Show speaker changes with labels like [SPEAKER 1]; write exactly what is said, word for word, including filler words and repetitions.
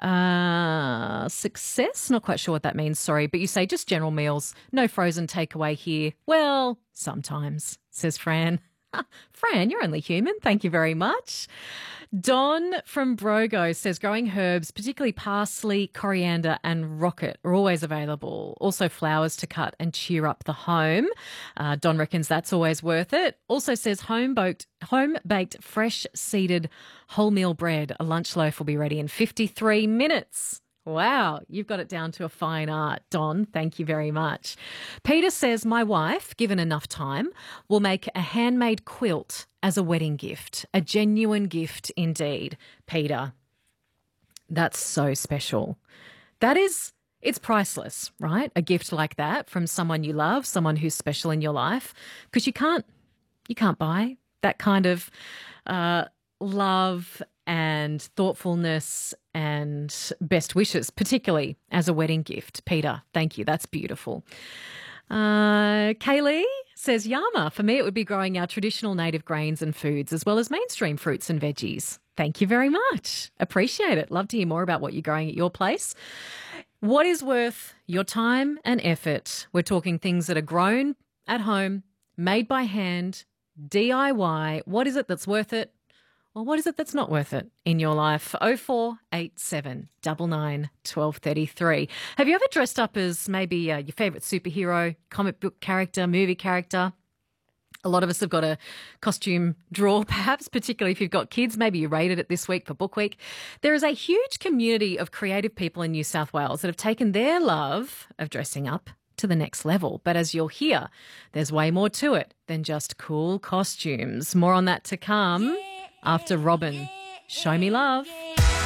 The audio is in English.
[SPEAKER 1] Uh, success? Not quite sure what that means, sorry. But you say just general meals, no frozen takeaway here. Well, sometimes, says Fran. Fran, you're only human. Thank you very much. Don from Brogo says growing herbs, particularly parsley, coriander and rocket, are always available. Also flowers to cut and cheer up the home. Uh, Don reckons that's always worth it. Also says home-baked, home-baked fresh seeded wholemeal bread. A lunch loaf will be ready in fifty-three minutes. Wow, you've got it down to a fine art, Don. Thank you very much. Peter says, my wife, given enough time, will make a handmade quilt as a wedding gift. A genuine gift indeed. Peter, that's so special. That is, it's priceless, right? A gift like that from someone you love, someone who's special in your life, because you can't, you can't buy that kind of uh, love and thoughtfulness and best wishes, particularly as a wedding gift. Peter, thank you. That's beautiful. Uh, Kaylee says, Yama, for me it would be growing our traditional native grains and foods as well as mainstream fruits and veggies. Thank you very much. Appreciate it. Love to hear more about what you're growing at your place. What is worth your time and effort? We're talking things that are grown at home, made by hand, D I Y. What is it that's worth it? Well, what is it that's not worth it in your life? oh four eight seven, nine nine, one two three three. Have you ever dressed up as maybe uh, your favourite superhero, comic book character, movie character? A lot of us have got a costume drawer, perhaps, particularly if you've got kids. Maybe you rated it this week for Book Week. There is a huge community of creative people in New South Wales that have taken their love of dressing up to the next level. But as you'll hear, there's way more to it than just cool costumes. More on that to come after Robin. Show me love.